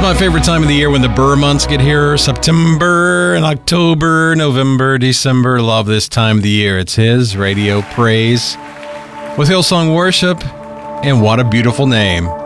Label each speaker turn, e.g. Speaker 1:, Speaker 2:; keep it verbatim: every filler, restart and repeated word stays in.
Speaker 1: my favorite time of the year when the Burr months get here. September and October, November, December. Love this time of the year. It's his Radio Praise with Hillsong Worship. And what a beautiful name.